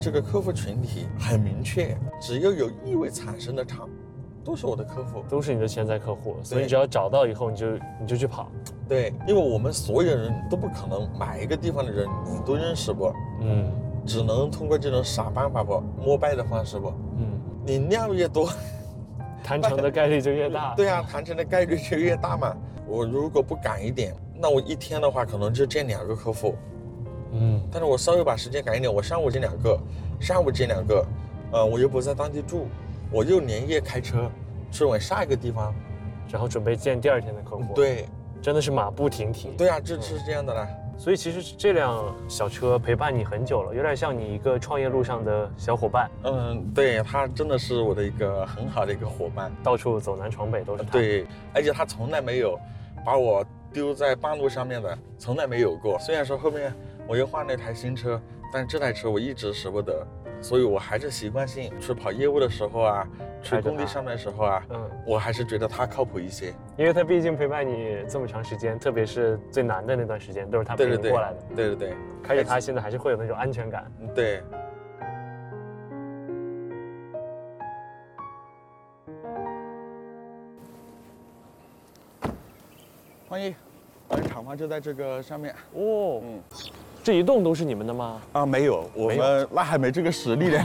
这个客户群体很明确，只要有异味产生的厂，都是我的客户， 都是你的潜在客户，所以只要找到以后，你就去跑。 对，因为我们所有人都不可能每一个地方的人你都认识不，只能通过这种傻办法不，摸拜的方式不，你量越多， 谈成的概率就越大。 对啊，谈成的概率就越大嘛。我如果不赶一点，那我一天的话可能就见2个客户，但是我稍微把时间赶一点，我上午见2个，下午见2个，我又不在当地住，我又连夜开车去往下一个地方， 然后准备见第2天的客户。 对， 真的是马不停蹄。 对啊，就是这样的啦。 所以其实这辆小车陪伴你很久了，有点像你一个创业路上的小伙伴。 对，他真的是我的一个很好的一个伙伴， 到处走南闯北都是他。 对，而且他从来没有把我丢在半路上面的，从来没有过。虽然说后面我又换了一台新车，但这台车我一直舍不得，所以我还是习惯性去跑业务的时候啊，去工地上面的时候啊，我还是觉得他靠谱一些， 因为他毕竟陪伴你这么长时间，特别是最难的那段时间都是他陪你过来的。 对， 开着他现在还是会有那种安全感。 对。欢迎，我们厂房就在这个上面。 哦，这一栋都是你们的吗？ 啊，没有，我们那还没这个实力呢。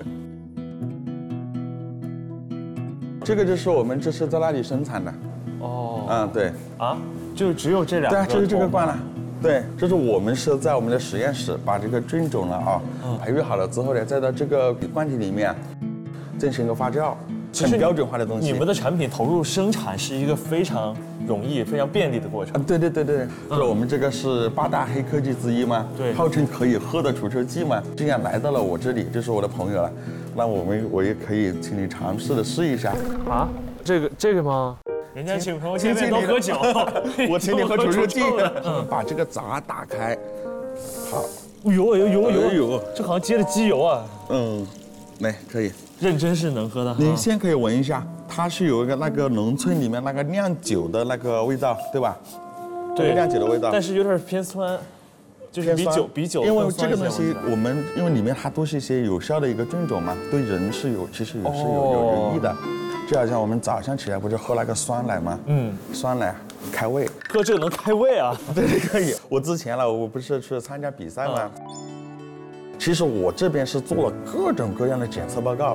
这个就是我们这是在那里生产的。哦，对。 啊，就只有这2个？ 对啊，就是这个罐了。对，这是我们是在我们的实验室把这个菌种了啊，培育好了之后呢，再到这个罐体里面进行一个发酵。很标准化的东西。 你们的产品投入生产是一个非常容易、非常便利的过程。 对，就是我们这个是8大黑科技之一嘛， 对， 号称可以喝的除臭剂嘛。既然来到了我这里，就是我的朋友了，那我也可以请你尝试的试一下。啊， 这个吗？人家请朋友见面都喝酒， 我请你喝除臭剂。把这个闸打开，好。 有，这好像接了机油啊。 来，可以。 认真是能喝的。 你先可以闻一下，它是有一个那个农村里面那个酿酒的那个味道，对吧？ 对， 酿酒的味道。 但是有点偏酸，就是比酒。 因为这个东西，因为里面它都是一些有效的一个菌种嘛，对人是有其实也是有益的。就好像我们早上起来不是喝那个酸奶吗？酸奶开胃。 喝这个能开胃啊？ 对，可以。我之前我不是去参加比赛吗？其实我这边是做了各种各样的检测报告，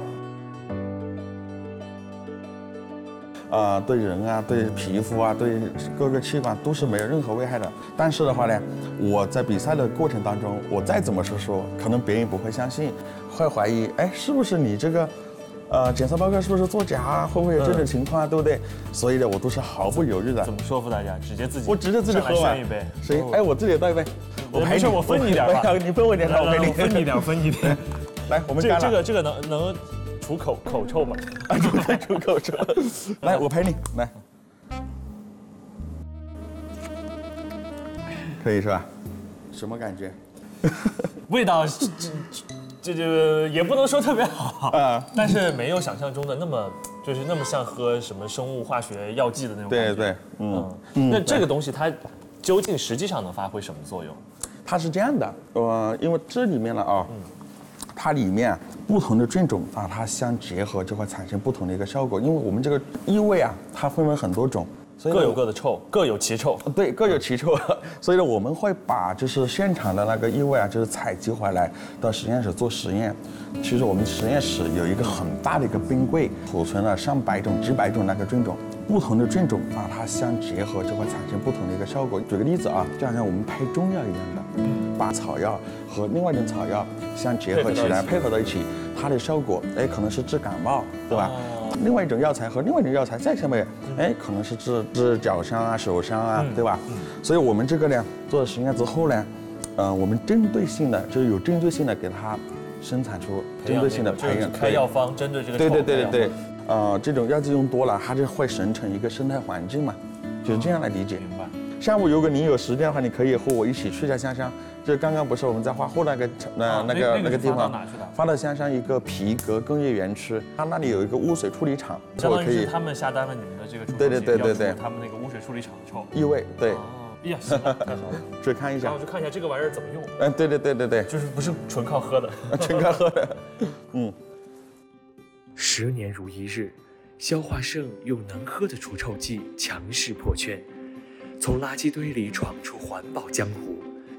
对人啊、对皮肤啊、对各个器官都是没有任何危害的。但是的话呢，我在比赛的过程当中，我再怎么说，可能别人不会相信，会怀疑，哎，是不是你这个，检测报告是不是作假啊？会不会有这种情况啊？对不对？所以呢，我都是毫不犹豫的。 怎么说服大家？直接自己喝完一杯。 谁？哎，我自己也倒一杯。 没事，我分你点吧。 你分我点，我分你点。 来，我们干了。 这个能除口臭吗？ 除口臭。来，我陪你来。可以是吧？什么感觉？ 味道这也不能说特别好啊，但是没有想象中的那么像喝什么生物化学药剂的那种感觉。 对， 那这个东西它究竟实际上能发挥什么作用？ 它是这样的，因为这里面了它里面不同的菌种它相结合就会产生不同的一个效果。因为我们这个异味它分为很多种， 所以各有各的臭，各有其臭。 对，各有其臭。所以呢，我们会把就是现场的那个异味就是采集回来到实验室做实验。其实我们实验室有一个很大的一个冰柜，储存了上百种、几百种那个菌种。不同的菌种它相结合就会产生不同的一个效果。举个例子就好像我们配中药一样的，把草药和另外一种草药相结合起来，配合到一起，它的效果可能是治感冒，对吧？另外一种药材和另外一种药材再下面，可能是治脚伤啊、手伤啊，对吧？所以我们这个呢，做了实验之后呢，我们针对性的就是有针对性的给它生产出针对性的培养开药方，针对这个对。这种药剂用多了，它就会形成一个生态环境嘛，就是这样来理解。 明白。 下午如果你有时间的话，你可以和我一起去一下香山。就刚刚不是我们在花户那个地方，发到香山一个皮革工业园区，它那里有一个污水处理厂， 相当于是他们下单了你们的这个除臭剂， 对， 他们那个污水处理厂的臭异味，对。 哎呀，行了，太好了， 去看一下。 然后我去看一下这个玩意儿怎么用。 对， 就是不是纯靠喝的， 纯靠喝的。 10年如一日，肖化胜用能喝的除臭剂强势破圈，从垃圾堆里闯出环保江湖。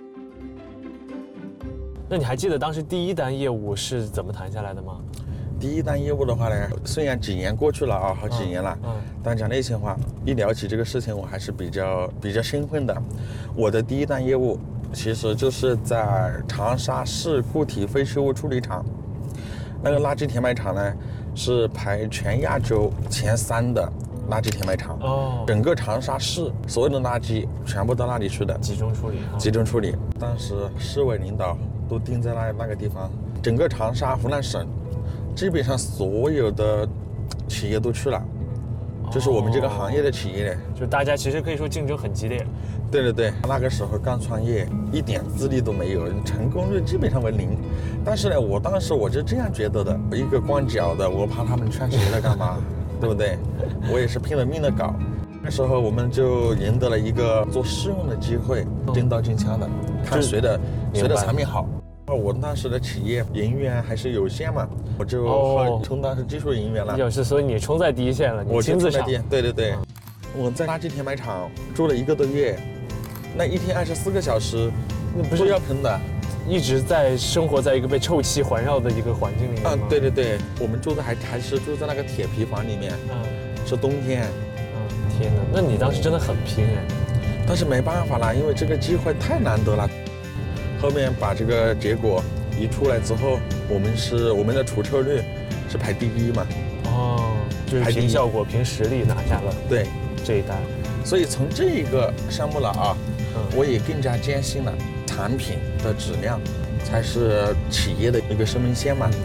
那你还记得当时第一单业务是怎么谈下来的吗？ 第一单业务的话呢，虽然几年过去了啊，好几年了，但讲内心话，一聊起这个事情，我还是比较兴奋的。我的第一单业务其实就是在长沙市固体废弃物处理厂，那个垃圾填埋场呢是排全亚洲前3的垃圾填埋场。整个长沙市所有的垃圾全部到那里去的， 集中处理。 当时市委领导都定在那个地方，整个长沙、湖南省。基本上所有的企业都去了，就是我们这个行业的企业， 就大家其实可以说竞争很激烈。 对，那个时候刚创业，一点资历都没有，成功率基本上为0。但是呢，当时我就这样觉得的，一个光脚的，我怕他们劝谁来干嘛，对不对？我也是拼了命的搞。那时候我们就赢得了一个做试用的机会，真刀真枪的，看谁的产品好。我当时的企业人员还是有限嘛，我就充当是技术人员了。 所以你冲在第一线了，你亲自上。 对，我在垃圾填埋场住了1个多月，那一天24个小时，那不是要喷的， 一直在生活在一个被臭气环绕的一个环境里面。 对，我们住的还是住在那个铁皮房里面，是冬天。 天哪，那你当时真的很拼哎。 但是没办法啦，因为这个机会太难得了。后面把这个结果一出来之后，我们的除臭率是排第1嘛。 就是凭效果、凭实力拿下了这一单。 所以从这一个项目了啊，我也更加坚信了，产品的质量才是企业的一个生命线嘛。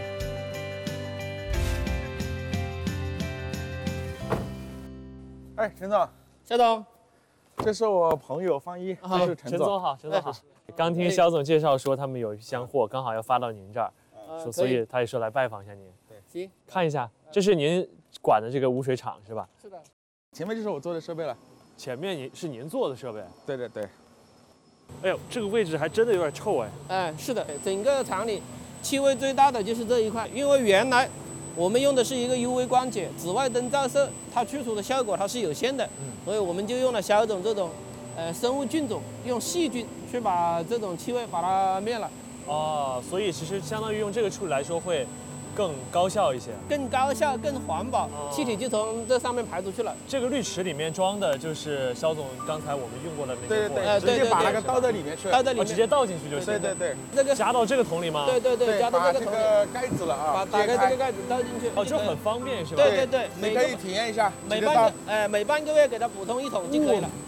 哎，陈总， 肖总， 这是我朋友方一，这是陈总好。刚听肖总介绍说他们有一箱货，刚好要发到您这儿，所以他也说来拜访一下您。 对，行， 看一下，这是您管的这个污水厂是吧？ 是的。 前面就是我做的设备了， 前面是您做的设备。 对。 哎呦，这个位置还真的有点臭哎。 是的，整个厂里气味最大的就是这一块，因为原来我们用的是一个 UV 光解，紫外灯照射，它去除的效果它是有限的，所以我们就用了肖总这种，生物菌种，用细菌去把这种气味把它灭了。 所以其实相当于用这个处理来说会更高效一些， 更高效、更环保，气体就从这上面排出去了。 这个滤池里面装的就是肖总刚才我们用过的那个对，直接把那个倒在里面去， 直接倒进去就行。 对， 这个加到这个桶里吗？ 对，加到这个桶里。 把这个盖子了啊， 打开这个盖子倒进去。 就很方便是吧？ 对， 你可以体验一下， 每半个月给它补充1桶就可以了。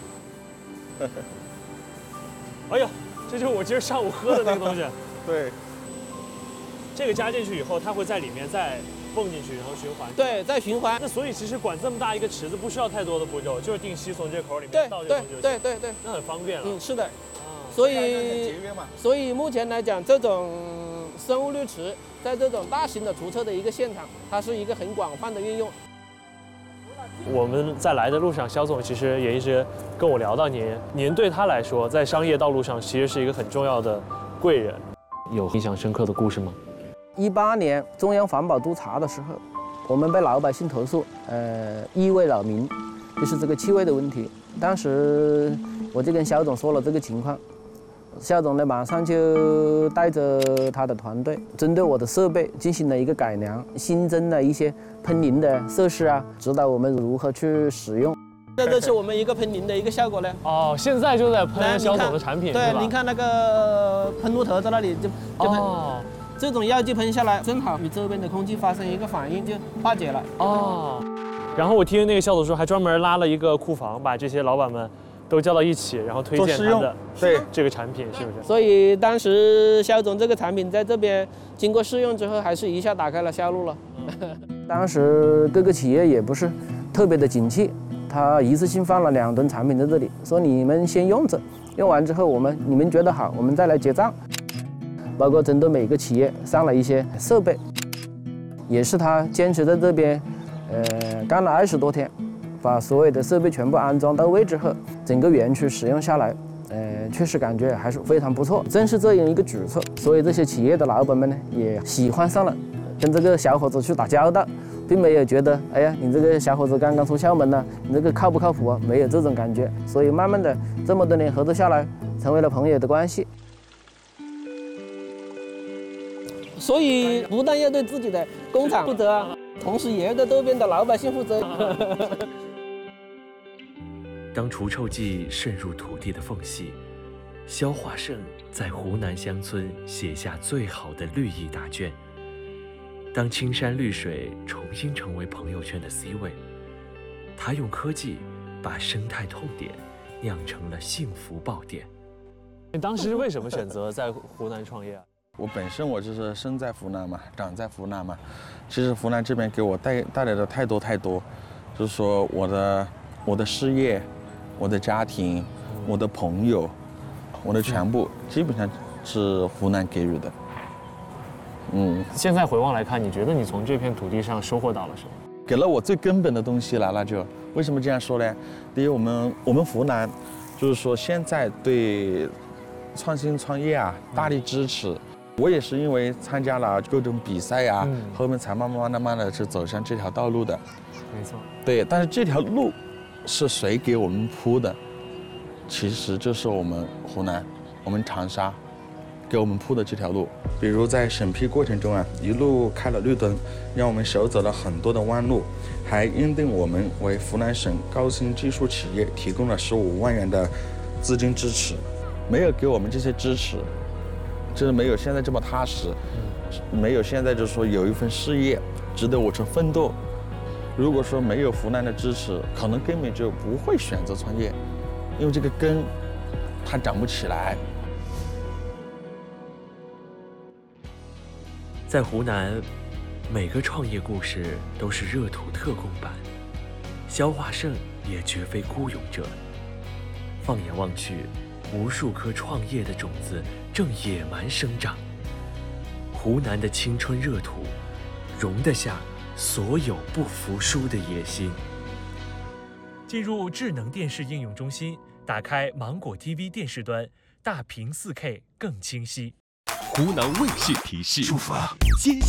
哎呦，这就是我今儿上午喝的那个东西。 对。 这个加进去以后，它会在里面再蹦进去，然后循环。 对，再循环。 那所以其实管这么大一个池子，不需要太多的步骤，就是定吸从这口里面倒这东西就行。 对，那很方便了。 是的。所以目前来讲，这种生物滤池在这种大型的除臭的一个现场，它是一个很广泛的运用。 我们在来的路上，肖总其实也一直跟我聊到您对他来说，在商业道路上其实是一个很重要的贵人。有印象深刻的故事吗 ？18年中央环保督查的时候，我们被老百姓投诉，异味扰民，就是这个气味的问题。当时我就跟肖总说了这个情况，肖总呢马上就带着他的团队，针对我的设备进行了一个改良，新增了一些喷淋的设施啊，指导我们如何去使用。这是我们一个喷淋的一个效果呢。 现在就在喷肖总的产品， 对，您看那个喷雾头在那里就喷。这种药剂喷下来，正好与周边的空气发生一个反应，就化解了。 然后我听那个肖总说，还专门拉了一个库房，把这些老板们都叫到一起，然后推荐他的这个产品，是不是？ 所以当时肖总这个产品在这边经过试用之后，还是一下打开了销路了。当时各个企业也不是特别的景气，他一次性放了2吨产品在这里，说你们先用着，用完之后你们觉得好，我们再来结账。包括针对每个企业上了一些设备，也是他坚持在这边，干了20多天， 把所有的设备全部安装到位之后，整个园区使用下来，确实感觉还是非常不错。正是这样一个举措，所以这些企业的老板们呢也喜欢上了跟这个小伙子去打交道，并没有觉得哎呀你这个小伙子刚刚出校门呢，你这个靠不靠谱啊？没有这种感觉。所以慢慢的这么多年合作下来，成为了朋友的关系。所以不但要对自己的工厂负责啊，同时也要对周边的老百姓负责。 当除臭剂渗入土地的缝隙，肖华胜在湖南乡村写下最好的绿意大卷。当青山绿水重新成为朋友圈的 C 位，他用科技把生态痛点酿成了幸福爆点。 你当时为什么选择在湖南创业啊？ 我本身我就是生在湖南嘛，长在湖南嘛。其实湖南这边给我带来的太多，就是说我的事业、我的家庭、我的朋友、我的全部，基本上是湖南给予的。 现在回望来看，你觉得你从这片土地上收获到了什么？ 给了我最根本的东西了，那就为什么这样说呢？第一，我们湖南，就是说现在对创新创业啊大力支持。我也是因为参加了各种比赛啊，后面才慢慢的是走上这条道路的。 没错。对， 但是这条路是谁给我们铺的？其实就是我们湖南，我们长沙给我们铺的这条路。比如在审批过程中啊，一路开了绿灯，让我们少走了很多的弯路，还认定我们为湖南省高新技术企业提供了15万元的资金支持。没有给我们这些支持，就是没有现在这么踏实，没有现在就是说有一份事业值得我去奋斗。如果说没有湖南的支持，可能根本就不会选择创业，因为这个根它长不起来。 在湖南，每个创业故事都是热土特供版，肖华胜也绝非孤勇者。放眼望去，无数颗创业的种子正野蛮生长。湖南的青春热土，容得下所有不服输的野心。进入智能电视应用中心，打开芒果 TV 电视端，大屏4K 更清晰。 湖南卫视提示：出发，接下